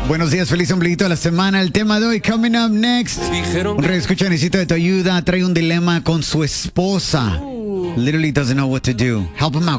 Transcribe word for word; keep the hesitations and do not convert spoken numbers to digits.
Buenos días, feliz ombliguito de la semana. El tema de hoy, coming up next. Un rey escucha, necesita de tu ayuda. Trae un dilema con su esposa. Literally doesn't know what to do. Help him out.